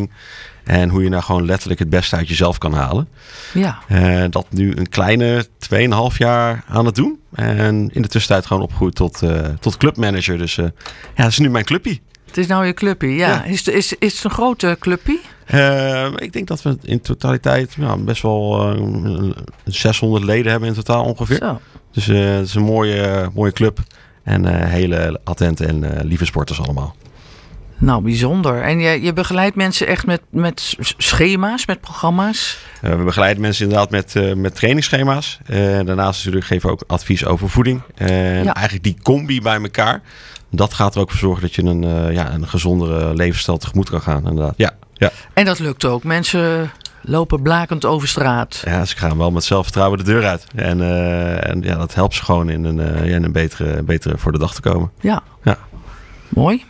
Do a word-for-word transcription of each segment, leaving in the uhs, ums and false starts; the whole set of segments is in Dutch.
voeding. En hoe je nou gewoon letterlijk het beste uit jezelf kan halen. Ja. Uh, dat nu een kleine twee en een half jaar aan het doen. En in de tussentijd gewoon opgegroeid tot, uh, tot clubmanager. Dus uh, ja, dat is nu mijn clubpie. Het is nou je clubpie, ja. ja. Is, is, is het een grote clubpie? Uh, ik denk dat we in totaliteit ja, best wel uh, zeshonderd leden hebben in totaal ongeveer. Zo. Dus uh, het is een mooie, mooie club. En uh, hele attente en uh, lieve sporters allemaal. Nou, bijzonder. En je, je begeleidt mensen echt met, met schema's, met programma's? Uh, we begeleiden mensen inderdaad met, uh, met trainingsschema's. Uh, daarnaast natuurlijk geven we ook advies over voeding. En ja. eigenlijk die combi bij elkaar. Dat gaat er ook voor zorgen dat je een, uh, ja, een gezondere levensstijl tegemoet kan gaan. Inderdaad. Ja, ja. En dat lukt ook. Mensen lopen blakend over straat. Ja, ze gaan wel met zelfvertrouwen de deur uit. En, uh, en ja, dat helpt ze gewoon in een, uh, ja, in een betere, betere voor de dag te komen. Ja, ja. Mooi.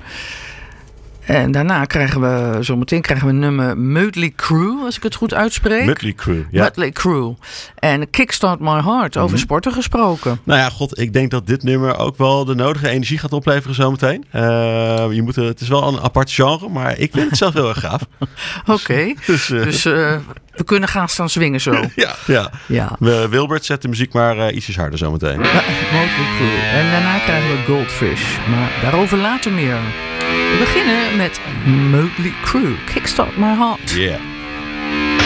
En daarna krijgen we, zometeen krijgen we een nummer Mötley Crüe, als ik het goed uitspreek. Mötley Crüe, ja. Mötley Crüe. En Kickstart My Heart, over mm-hmm. sporten gesproken. Nou ja, god, ik denk dat dit nummer ook wel de nodige energie gaat opleveren zometeen. Uh, je moet, het is wel een apart genre, maar ik vind het zelf heel erg gaaf. Oké, okay. dus, uh, dus uh, we kunnen gaan staan swingen zo. ja, ja. ja. We, Wilbert zet de muziek maar uh, ietsjes harder zometeen. Ja, Mötley Crüe. En daarna krijgen we Goldfish, maar daarover later meer. We beginnen met Mötley Crüe, Kickstart My Heart. Yeah.